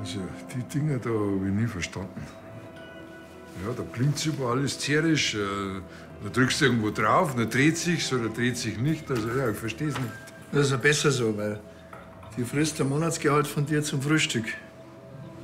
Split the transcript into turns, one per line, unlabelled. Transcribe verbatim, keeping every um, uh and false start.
Also, die Dinger da habe ich nie verstanden. Ja, da blinkt überall alles zärisch. Äh, da drückst du irgendwo drauf, dann dreht sich's oder dreht sich nicht. Also, ja, ich versteh's nicht.
Das ist ja besser so, weil die frisst ein Monatsgehalt von dir zum Frühstück.